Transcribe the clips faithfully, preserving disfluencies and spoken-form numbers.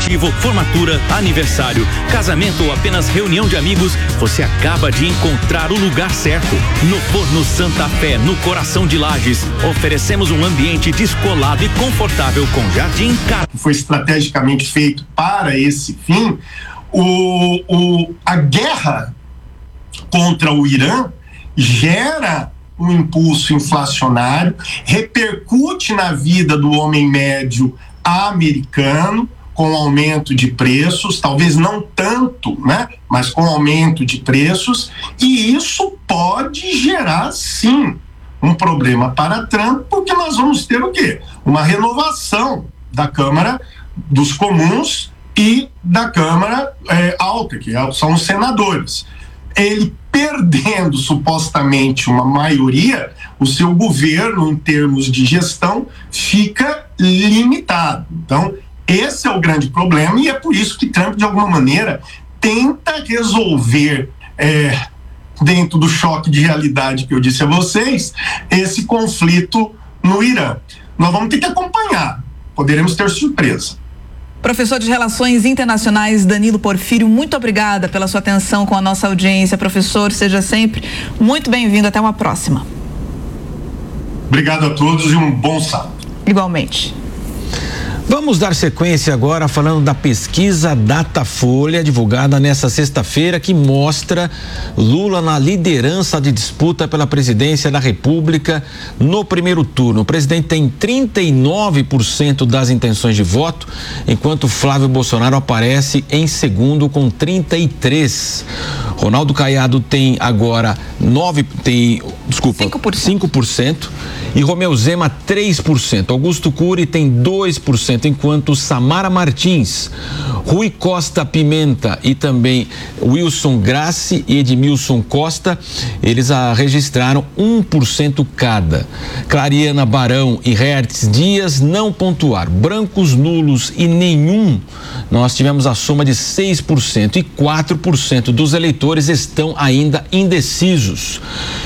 corporativo, formatura, aniversário, casamento ou apenas reunião de amigos, você acaba de encontrar o lugar certo. No Forno Santa Fé, no coração de Lages, oferecemos um ambiente descolado e confortável com jardim. Foi estrategicamente feito para esse fim. O, o, a guerra contra o Irã gera um impulso inflacionário, repercute na vida do homem médio americano, com aumento de preços, talvez não tanto, né, mas com aumento de preços, e isso pode gerar, sim, um problema para Trump, porque nós vamos ter o quê? Uma renovação da Câmara dos Comuns e da Câmara é, Alta, que são os senadores. Ele perdendo supostamente uma maioria, o seu governo, em termos de gestão, fica limitado. Então, esse é o grande problema, e é por isso que Trump, de alguma maneira, tenta resolver, é, dentro do choque de realidade que eu disse a vocês, esse conflito no Irã. Nós vamos ter que acompanhar, poderemos ter surpresa. Professor de Relações Internacionais Danilo Porfírio, muito obrigada pela sua atenção com a nossa audiência. Professor, seja sempre muito bem-vindo. Até uma próxima. Obrigado a todos e um bom sábado. Igualmente. Vamos dar sequência agora falando da pesquisa Datafolha, divulgada nesta sexta-feira, que mostra Lula na liderança de disputa pela presidência da República no primeiro turno. O presidente tem trinta e nove por cento das intenções de voto, enquanto Flávio Bolsonaro aparece em segundo com trinta e três por cento. Ronaldo Caiado tem agora nove, tem, desculpa, cinco por cento. cinco por cento e Romeu Zema três por cento. Augusto Cury tem dois por cento, enquanto Samara Martins, Rui Costa Pimenta e também Wilson Grassi e Edmilson Costa, eles a registraram um por cento cada. Clariana Barão e Hertz Dias não pontuaram. Brancos, nulos e nenhum, nós tivemos a soma de seis por cento, e quatro por cento dos eleitores estão ainda indecisos.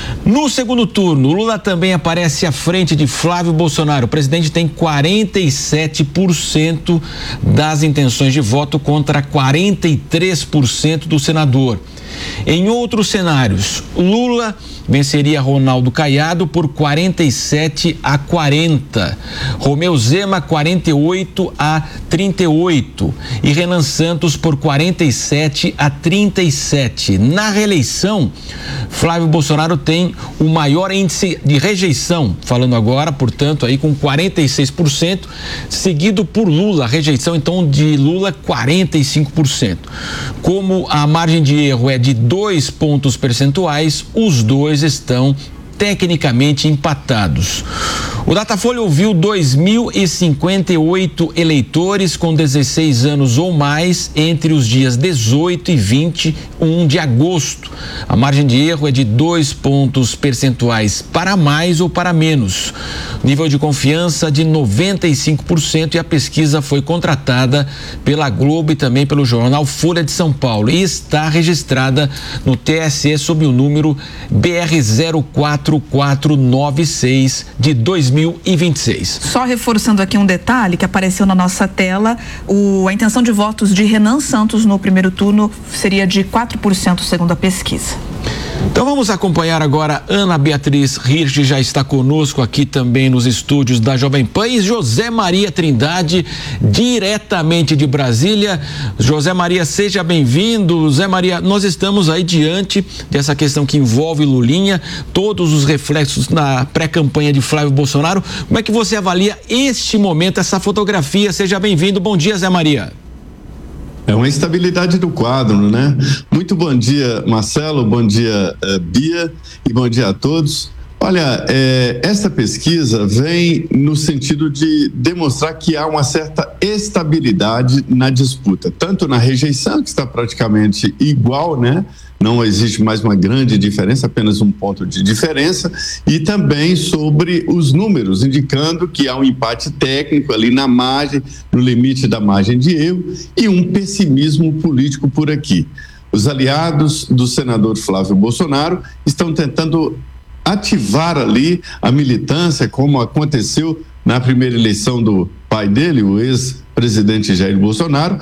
No segundo turno, Lula também aparece à frente de Flávio Bolsonaro. O presidente tem quarenta e sete por cento das intenções de voto contra quarenta e três por cento do senador. Em outros cenários, Lula venceria Ronaldo Caiado por quarenta e sete a quarenta, Romeu Zema quarenta e oito a trinta e oito e Renan Santos por quarenta e sete a trinta e sete. Na reeleição, Flávio Bolsonaro tem o maior índice de rejeição, falando agora, portanto, aí com quarenta e seis por cento, seguido por Lula, a rejeição então de Lula quarenta e cinco por cento. Como a margem de erro é de dois pontos percentuais, os dois estão tecnicamente empatados. O Datafolha ouviu dois mil e cinquenta e oito eleitores com dezesseis anos ou mais entre os dias dezoito e vinte e um de agosto. A margem de erro é de dois pontos percentuais para mais ou para menos. Nível de confiança de noventa e cinco por cento, e a pesquisa foi contratada pela Globo e também pelo jornal Folha de São Paulo e está registrada no T S E sob o número B R zero quatro quatro nove seis de dois mil e vinte e seis. Só reforçando aqui um detalhe que apareceu na nossa tela, o, a intenção de votos de Renan Santos no primeiro turno seria de quatro por cento segundo a pesquisa. Então vamos acompanhar agora. Ana Beatriz Hirsch já está conosco aqui também nos estúdios da Jovem Pan, e José Maria Trindade, diretamente de Brasília. José Maria, seja bem-vindo. José Maria, nós estamos aí diante dessa questão que envolve Lulinha, todos os reflexos na pré-campanha de Flávio Bolsonaro. Como é que você avalia este momento, essa fotografia? Seja bem-vindo. Bom dia, Zé Maria. É uma instabilidade do quadro, né? Muito bom dia, Marcelo, bom dia, uh, Bia, e bom dia a todos. Olha, é, esta pesquisa vem no sentido de demonstrar que há uma certa estabilidade na disputa, tanto na rejeição, que está praticamente igual, né? Não existe mais uma grande diferença, apenas um ponto de diferença, e também sobre os números, indicando que há um empate técnico ali na margem, no limite da margem de erro, e um pessimismo político por aqui. Os aliados do senador Flávio Bolsonaro estão tentando ativar ali a militância, como aconteceu na primeira eleição do pai dele, o ex-presidente Jair Bolsonaro,